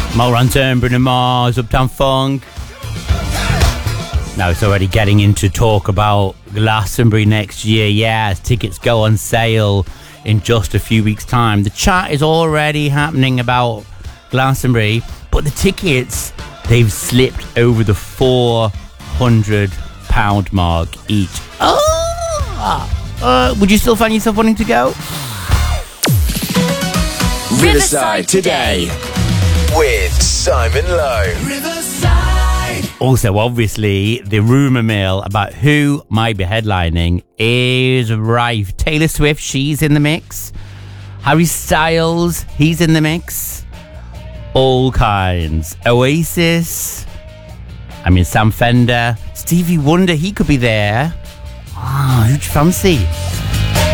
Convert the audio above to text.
More Ransom, Bruno Mars, Uptown Funk. Now it's already getting into talk about Glastonbury next year. Yeah, as tickets go on sale in just a few weeks' time. The chat is already happening about Glastonbury, but the tickets, they've slipped over the £400 mark each. Would you still find yourself wanting to go? Riverside Today with Simon Lowe. Riverside. Also, obviously, the rumour mill about who might be headlining is rife. Taylor Swift, she's in the mix. Harry Styles, he's in the mix. All kinds. Oasis. Sam Fender. Stevie Wonder, he could be there. Who'd you fancy?